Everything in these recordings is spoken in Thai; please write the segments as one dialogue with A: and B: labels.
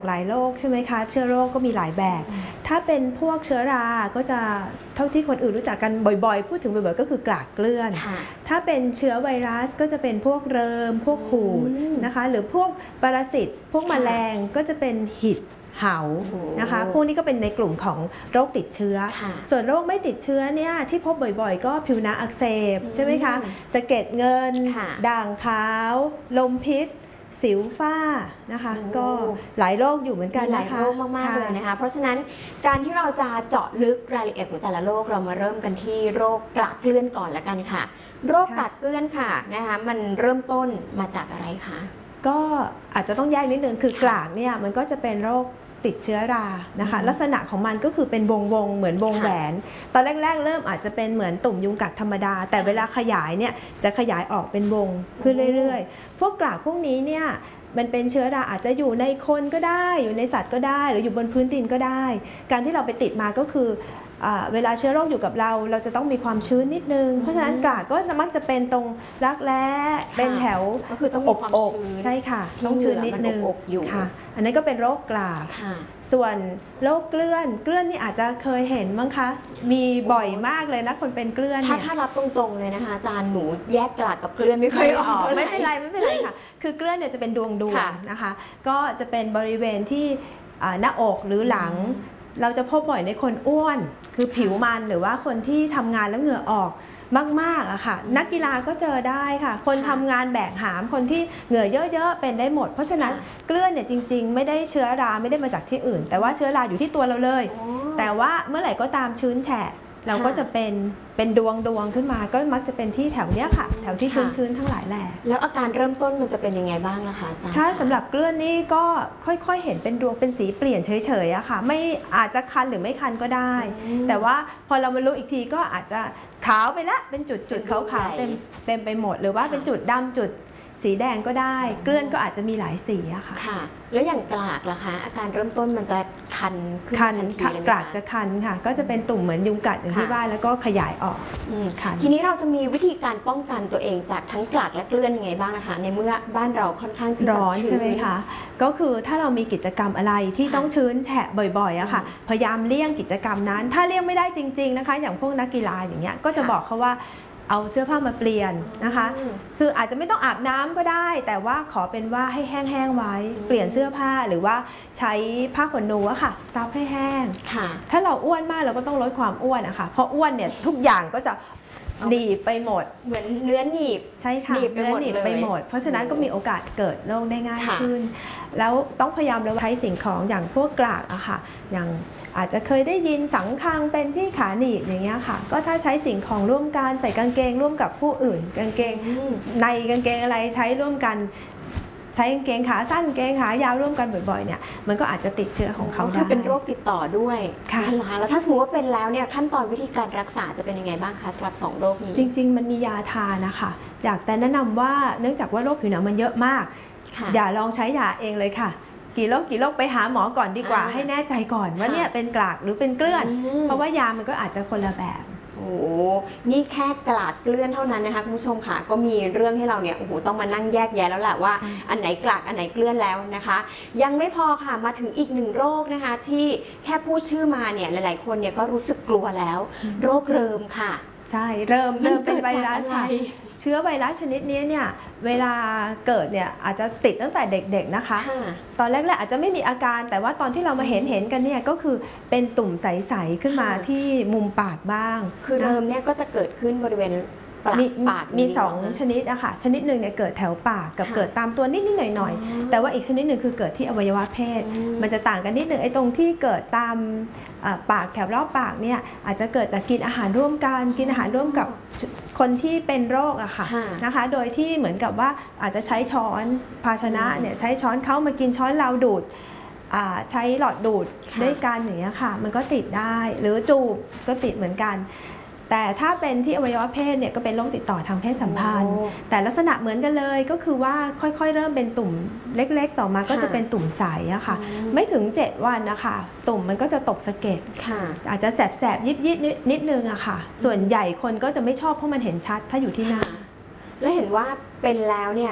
A: หลายโรคใช่ไหมคะเชื้อโรคก็มีหลายแบบถ้าเป็นพวกเชื้อราก็จะเท่าที่คนอื่นรู้จักกันบ่อยๆพูดถึงบ่อยๆก็คือกลากเกลื่อนถ้าเป็นเชื้อไวรัสก็จะเป็นพวกเริมพวกหูดนะคะหรือพวกปรสิตพวกแมลงก็จะเป็นหิดเหานะคะพวกนี้ก็เป็นในกลุ่มของโรคติดเชื้อส่วนโรคไม่ติดเชื้อเนี่ยที่พบบ่อยๆก็ผิวหนังอักเสบใช่ไหมคะสะเก็ดเงินด่างขาวลมพิษสิวฝ้านะคะก็หลายโรคอยู่เหมือนกันนะคะหลายโรคมากๆเลยนะคะเพราะฉะนั้นการที่เราจะเจาะลึกรายละเอียดของแต่ละโรคเรามาเริ่มกันที่โรคกลากเกลื่อนก่อนละกันค่ะโรคกลากเกลื่อนค่ะนะคะมันเริ่มต้นมาจากอะไรคะก็อาจจะต้องแยกนิดนึงคือกลากเนี่ยมันก็จะเป็นโรคติดเชื้อรานะคะลักษณะของมันก็คือเป็นวงเหมือนวงแหวนตอนแรกๆเริ่มอาจจะเป็นเหมือนตุ่มยุงกัดธรรมดาแต่เวลาขยายเนี่ยจะขยายออกเป็นวงขึ้นเรื่อยๆพวกกลากพวกนี้เนี่ยมันเป็นเชื้อราอาจจะอยู่ในคนก็ได้อยู่ในสัตว์ก็ได้หรืออยู่บนพื้นดินก็ได้การที่เราไปติดมาก็คือเวลาเชื้อโรคอยู่กับเราจะต้องมีความชื้นนิดนึงเพราะฉะนั้นกลากก็มักจะเป็นตรงรักแร้เป็นแถว
B: ก็คือต้องมีความชื้น
A: ใช่ค่ะต้องชื้นนิดนึงค่ะอันนั้นก็เป็นโรคกลากส่วนโรคเกลื่อนนี่อาจจะเคยเห็นมั้งคะมีบ่อยมากเลยนะคนเป็นเกลื่อน
B: ถ้ารับตรงๆเลยนะคะอาจารย์หนูแยกกลากกับเกลื่อนไม่ค่อยออก
A: ไม่เป็นไรค่ะคือเกลื่อนเนี่ยจะเป็นดวงนะคะก็จะเป็นบริเวณที่หน้าอกหรือหลังเราจะพบบ่อยในคนอ้วนคือผิวมันหรือว่าคนที่ทำงานแล้วเหงื่อออกมากๆอะค่ะนักกีฬาก็เจอได้ค่ะคนทำงานแบกหามคนที่เหงื่อเยอะๆเป็นได้หมดเพราะฉะนั้นเกลื่อนเนี่ยจริงๆไม่ได้เชื้อราไม่ได้มาจากที่อื่นแต่ว่าเชื้อราอยู่ที่ตัวเราเลยแต่ว่าเมื่อไหร่ก็ตามชื้นแฉะเราก็จะเป็นดวงขึ้นมาก็มักจะเป็นที่แถวเนี้ยค่ะแถวที่ชื้นทั้งหลายแหล่
B: แล้วอาการเริ่มต้นมันจะเป็นยังไงบ้างล่ะคะอาจารย์
A: ถ้าสำหรับเกลื่อนนี่ก็ค่อยๆเห็นเป็นดวงเป็นสีเปลี่ยนเฉยๆอะค่ะไม่อาจจะคันหรือไม่คันก็ได้แต่ว่าพอเรามารู้อีกทีก็อาจจะขาวไปละเป็นจุดขาวๆเต็มไปหมดหรือว่าเป็นจุดดำจุดสีแดงก็ได้เกลื่อนก็อาจจะมีหลายสีอะค่ะ
B: แล้วอย่างกลากล่ะคะอาการเริ่มต้นมันจะคัน
A: กลากจะคันค่ะก็จะเป็นตุ่มเหมือนยุงกัดอย่างที่ว่าแล้วก็ขยายออก
B: ทีนี้เราจะมีวิธีการป้องกันตัวเองจากทั้งกลากและเกลื่อนยังไงบ้างนะคะในเมื่อบ้านเราค่อนข้างที่จะ
A: ร้อนใช่ไหมคะก็คือถ้าเรามีกิจกรรมอะไรที่ต้องชื้นแฉะบ่อยๆอะค่ะพยายามเลี่ยงกิจกรรมนั้นถ้าเลี่ยงไม่ได้จริงๆนะคะอย่างพวกนักกีฬาอย่างเงี้ยก็จะบอกเขาว่าเอาเสื้อผ้ามาเปลี่ยนนะคะคืออาจจะไม่ต้องอาบน้ำก็ได้แต่ว่าขอเป็นว่าให้แห้งๆไว้เปลี่ยนเสื้อผ้าหรือว่าใช้ผ้าขนหนูอะค่ะซับให้แห้งถ้าเราอ้วนมากเราก็ต้องลดความอ้วนอะค่ะเพราะอ้วนเนี่ยทุกอย่างก็จะหนีบไปหมด
B: เหมือนเนื้อหนีบ
A: ใช่ค่ะเนื้อหนีบไปหมดเพราะฉะนั้นก็มีโอกาสเกิดโรคได้ง่ายขึ้นแล้วต้องพยายามระวังใช้สิ่งของอย่างพวกกลากอะค่ะอย่างอาจจะเคยได้ยินสังคังเป็นที่ขาหนีบอย่างเงี้ยค่ะก็ถ้าใช้สิ่งของร่วมกันใส่กางเกงร่วมกับผู้อื่นกางเกงในกางเกงอะไรใช้ร่วมกันใช้กางเกงขาสั้นกางเกงขายาวร่วมกันบ่อยๆเนี่ยมันก็อาจจะติดเชื้อของเขาได้
B: คือเป็นโรคติดต่อด้วยค่ะแล้วถ้าสมมติว่าเป็นแล้วเนี่ยขั้นตอนวิธีการรักษาจะเป็นยังไงบ้างคะสำหรับ2โรคนี้
A: จริงๆมันมียาทานะคะอยากแต่แนะนำว่าเนื่องจากว่าโรคผิวหนังมันเยอะมากอย่าลองใช้ยาเองเลยค่ะกี่โรคไปหาหมอก่อนดีกว่าให้แน่ใจก่อนว่าเนี่ยเป็นกลากหรือเป็นเกลื่อนเพราะว่ายามันก็อาจจะคนละแบบ
B: โอ้นี่แค่กลากเกลื่อนเท่านั้นนะคะคุณผู้ชมค่ะก็มีเรื่องให้เราเนี่ยโอ้โหต้องมานั่งแยกแยะแล้วแหละว่าอันไหนกลากอันไหนเกลื่อนแล้วนะคะยังไม่พอค่ะมาถึงอีก1โรคนะคะที่แค่พูดชื่อมาเนี่ยหลายๆคนเนี่ยก็รู้สึกกลัวแล้วโรคเริมค่ะ
A: ใช่เริ่มเป็นไวรัสค่ะเชื้อไวรัสชนิดนี้เนี่ยเวลาเกิดเนี่ยอาจจะติดตั้งแต่เด็กๆนะคะตอนแรกๆอาจจะไม่มีอาการแต่ว่าตอนที่เรามาเห็นกันเนี่ยก็คือเป็นตุ่มใสๆขึ้นมาที่มุมปากบ้าง
B: คือเริมเนี่ยก็จะเกิดขึ้นบริเวณ
A: มี2ชนิดอะค่ะชนิดหนึ่งเนี่ยเกิดแถวปากกับเกิดตามตัวนิดๆหน่อยๆแต่ว่าอีกชนิดหนึ่งคือเกิดที่อวัยวะเพศมันจะต่างกันนิดนึงไอ้ตรงที่เกิดตามปากแถวรอบปากเนี่ยอาจจะเกิดจากกินอาหารร่วมกันกินอาหารร่วมกับคนที่เป็นโรคอะค่ะนะคะโดยที่เหมือนกับว่าอาจจะใช้ช้อนภาชนะเนี่ยใช้ช้อนเขามากินช้อนเราดูดใช้หลอดดูดด้วยกันอย่างเงี้ยค่ะมันก็ติดได้หรือจูบก็ติดเหมือนกันแต่ถ้าเป็นที่อวัยวะเพศเนี่ยก็เป็นโรคติดต่อทางเพศสัมพันธ์แต่ลักษณะเหมือนกันเลยก็คือว่าค่อยๆเริ่มเป็นตุ่มเล็กๆต่อมาก็จะเป็นตุ่มใสอะค่ะไม่ถึง7 วันนะคะตุ่มมันก็จะตกสะเก็ดอาจจะแสบๆยิบๆนิดนึงอะค่ะส่วนใหญ่คนก็จะไม่ชอบเพราะมันเห็นชัดถ้าอยู่ที่หน้า
B: แล้วเห็นว่าเป็นแล้วเนี่ย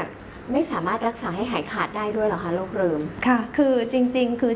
B: ไม่สามารถรักษาให้หายขาดได้ด้วยเหรอคะโรคเริม
A: ค่ะคือจริงๆคือ